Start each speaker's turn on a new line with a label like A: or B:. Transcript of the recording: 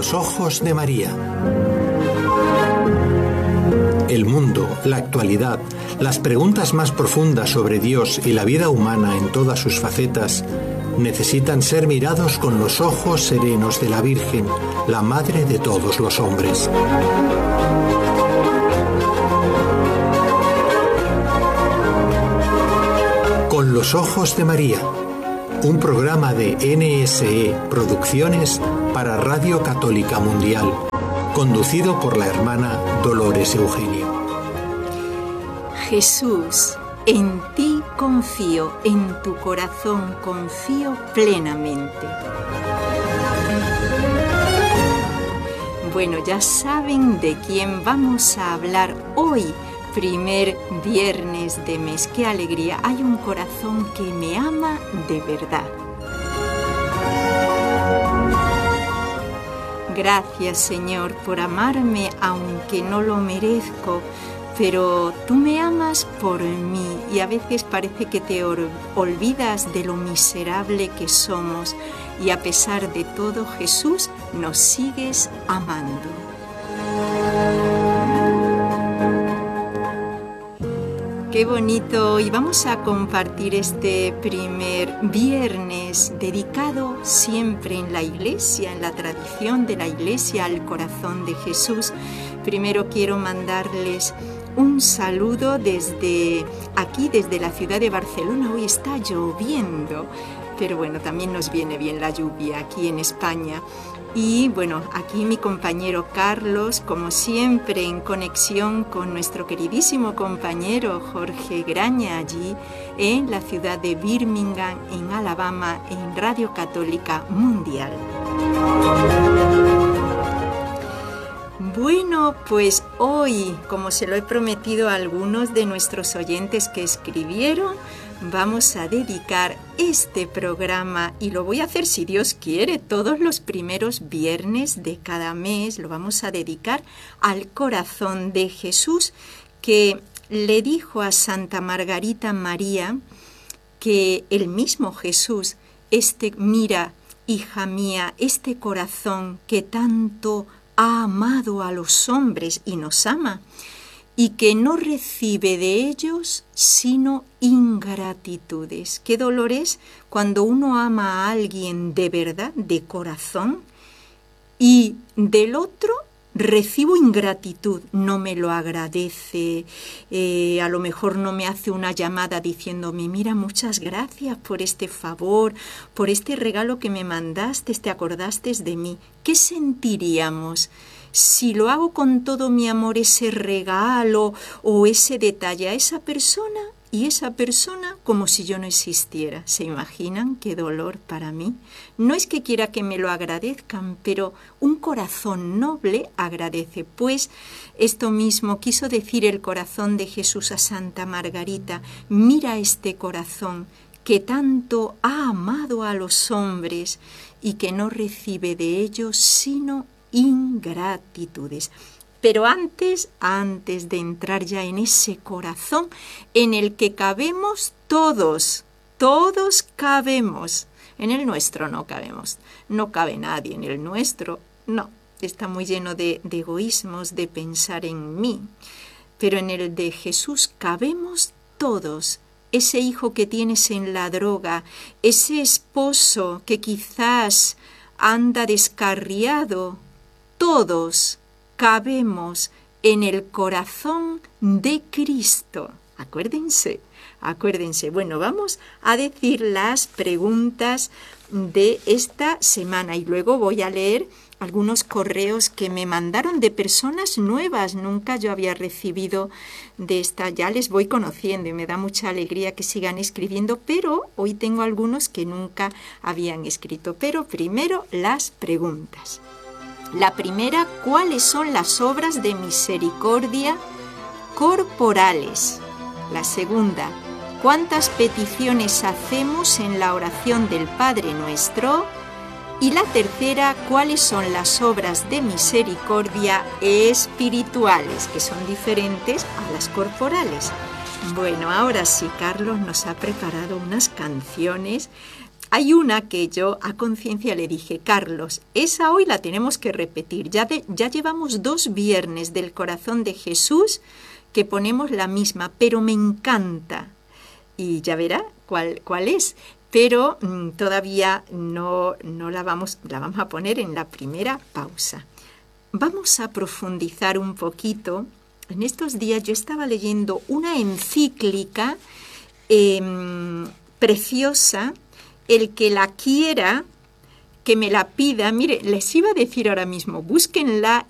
A: los ojos de María. El mundo, la actualidad, las preguntas más profundas sobre Dios y la vida humana en todas sus facetas necesitan ser mirados con los ojos serenos de la Virgen, la madre de todos los hombres. Con los ojos de María, un programa de NSE Producciones para Radio Católica Mundial, conducido por la hermana Dolores Eugenio.
B: Jesús, en ti confío, en tu corazón confío plenamente. Bueno, ya saben de quién vamos a hablar hoy. Primer viernes de mes, qué alegría, hay un corazón que me ama de verdad. Gracias, Señor, por amarme aunque no lo merezco, pero tú me amas por mí y a veces parece que te olvidas de lo miserable que somos y a pesar de todo, Jesús, nos sigues amando. Qué bonito, y vamos a compartir este primer viernes dedicado siempre en la Iglesia, en la tradición de la Iglesia, al corazón de Jesús. Primero quiero mandarles un saludo desde aquí, desde la ciudad de Barcelona. Hoy está lloviendo, pero bueno, también nos viene bien la lluvia aquí en España. Y bueno, aquí mi compañero Carlos, como siempre, en conexión con nuestro queridísimo compañero Jorge Graña, allí en la ciudad de Birmingham, en Alabama, en Radio Católica Mundial. Bueno, pues hoy, como se lo he prometido a algunos de nuestros oyentes que escribieron, vamos a dedicar este programa, y lo voy a hacer si Dios quiere, todos los primeros viernes de cada mes, lo vamos a dedicar al corazón de Jesús, que le dijo a Santa Margarita María que el mismo Jesús, mira, hija mía, este corazón que tanto ha amado a los hombres y nos ama, y que no recibe de ellos sino ingratitudes. Qué dolor es cuando uno ama a alguien de verdad, de corazón, y del otro recibo ingratitud, no me lo agradece, a lo mejor no me hace una llamada diciéndome, mira, muchas gracias por este favor, por este regalo que me mandaste, te acordaste de mí. ¿Qué sentiríamos si lo hago con todo mi amor, ese regalo o ese detalle a esa persona, y esa persona como si yo no existiera? ¿Se imaginan qué dolor para mí? No es que quiera que me lo agradezcan, pero un corazón noble agradece. Pues esto mismo quiso decir el corazón de Jesús a Santa Margarita. Mira este corazón que tanto ha amado a los hombres y que no recibe de ellos sino ingratitudes. Pero antes de entrar ya en ese corazón en el que cabemos todos cabemos. En el nuestro no cabemos, no cabe nadie en el nuestro, no, está muy lleno de egoísmos, de pensar en mí. Pero en el de Jesús cabemos todos. Ese hijo que tienes en la droga, ese esposo que quizás anda descarriado, todos cabemos en el corazón de Cristo. Acuérdense. Bueno, vamos a decir las preguntas de esta semana y luego voy a leer algunos correos que me mandaron de personas nuevas. Nunca yo había recibido de esta, ya les voy conociendo y me da mucha alegría que sigan escribiendo, pero hoy tengo algunos que nunca habían escrito. Pero primero las preguntas. La primera, ¿cuáles son las obras de misericordia corporales? La segunda, ¿cuántas peticiones hacemos en la oración del Padre Nuestro? Y la tercera, ¿cuáles son las obras de misericordia espirituales, que son diferentes a las corporales? Bueno, ahora sí, Carlos nos ha preparado unas canciones. hay una que yo a conciencia le dije, Carlos, esa hoy la tenemos que repetir. Ya llevamos 2 viernes del corazón de Jesús que ponemos la misma, pero me encanta. Y ya verá cuál es. Pero todavía no la vamos a poner en la primera pausa. Vamos a profundizar un poquito. En estos días yo estaba leyendo una encíclica preciosa. El que la quiera, que me la pida. Mire, les iba a decir ahora mismo, búsquenla